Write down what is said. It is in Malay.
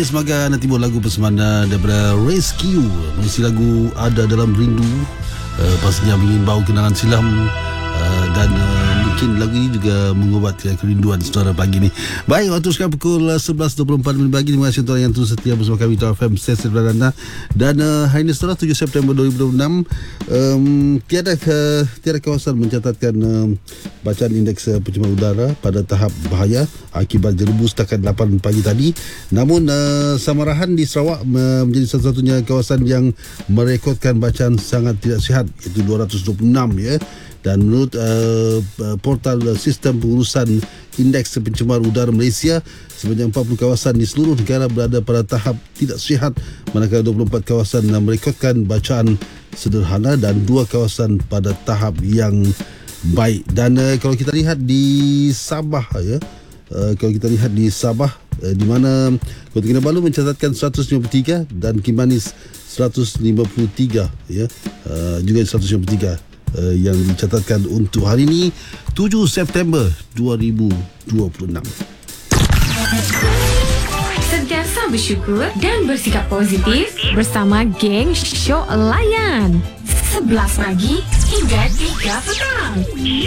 semoga anda timbul lagu persembahan daripada Rescue, mengisi lagu Ada Dalam Rindu. Pastinya mengimbau kenangan silam, dan mungkin lagu ini juga mengubati kerinduan saudara pagi ni. Baik, waktu sekarang pukul 11.24 pagi. Terima kasih tuan yang terus setia bersama kami Tara FM stesen anda. Dan hari ini saudara 7 September 2026, tiada kawasan mencatatkan bacaan indeks pencemaran udara pada tahap bahaya akibat jerubu setakat 8 pagi tadi. Namun Samarahan di Sarawak menjadi satu-satunya kawasan yang merekodkan bacaan sangat tidak sihat, iaitu 226 ya. Dan menurut portal sistem pengurusan indeks pencemaran udara Malaysia, sebanyak 40 kawasan di seluruh negara berada pada tahap tidak sihat, manakala 24 kawasan merekodkan bacaan sederhana dan 2 kawasan pada tahap yang baik. Dan kalau kita lihat di Sabah ya, di mana Kota Kinabalu mencatatkan 153 dan Kimanis 153 ya, juga 153 yang dicatatkan untuk hari ini 7 September 2026. Sentiasa bersyukur dan bersikap positif bersama geng Shock Layan 11 pagi hingga 3 petang.